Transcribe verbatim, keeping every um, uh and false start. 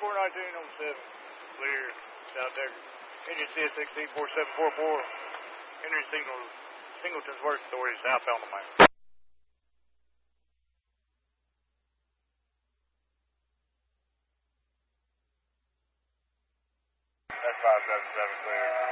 four nineteen oh seven. Clear. South Decker. Engine C S X D four seven four four. Entering signal Singleton's Works Authority southbound on my. That's five seven seven clear.